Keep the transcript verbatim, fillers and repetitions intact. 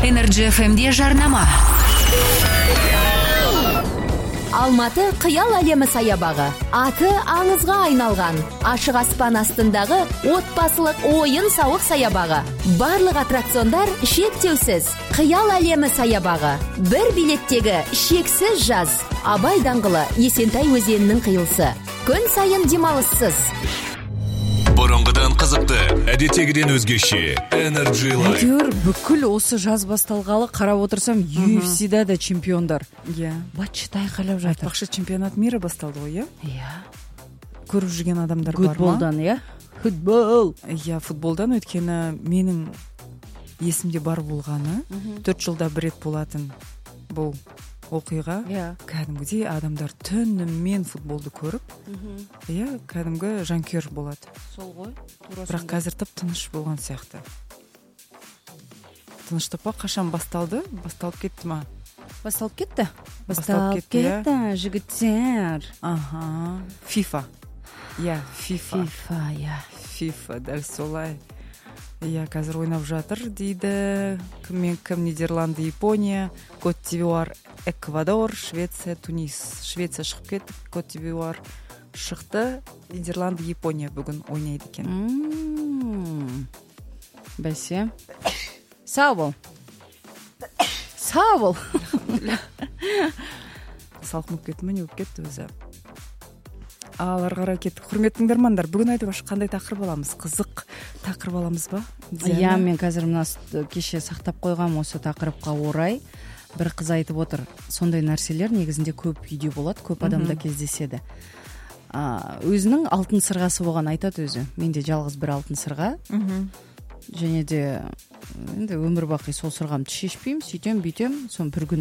Energy эф эмде жарнама. Алматы қиял әлемі саябағы. Аты аңызға айналған. Ашық аспан астындағы отбасылық ойын сауық саябағы. Барлық аттракциондар шектеусіз. Қиял әлемі саябағы. Бір билеттегі шексіз жаз. Абай даңғылы, Есентай өзенінің қиылысы. Күн сайын демалыссыз. Бұрынғыдан қызықты, әдеттегіден өзгеше. Energy Live. Әйтеуір бүкіл осы жаз басталғалы қарап отырсам, ю эф си-да да чемпиондар. Иә. Батшытай қалап жатыр. Айтпақшы, чемпионат мира басталды ғой, иә? Иә. Көріп жүрген адамдар бар ма? Футболдан, иә? Футбол. Иә, футболдан, өйткені менің есімде бар болғаны, төрт жылда бір рет болатын бұл оқиға. Иә. Кәдімгідей адамдар түнімен футболды көріп, иә, кәдімгі жанкүйер болады. Сол ғой. Бірақ қазір тып тыныш болған сияқты. Тыныштық па? Қашан басталды? Басталып кетті ма? Басталып кетті. Басталып кетті, иә. кетті, жігіттер. Аха. FIFA. Иә, FIFA. FIFA, иә. FIFA, дәл солай. Иә, қазір ойнап жатыр дейді. Кіммен кім? Нидерланды, Япония, Кот д'Ивуар, Эквадор, Швеция, Тунис. Швеция шығып кетті, Кот д'Ивуар шықты. Нидерланды, Япония бүгін ойнайды екен. Ммм. Бәсе. Сау бол. Сау бол. Салқынып кетті ме, не болып кетті өзі? Ал ары қарай кеттік. Құрметті тыңдармандар, бүгін айтып қандай тақырып аламыз? Қызық тақырып аламыз ба? Иә, мен қазір мына кеше сақтап қойғам осы тақырыпқа орай. Бір қыз айтып отыр, сондай нәрселер негізінде көп үйде болады, көп адамда кездеседі. А, өзінің алтын сырғасы болған айтады өзі. Менде жалғыз бір алтын сырға. Және де енді өмір бақи сол сырғамды шешпеймін, сөйтем, бүйтем. Сон бір күн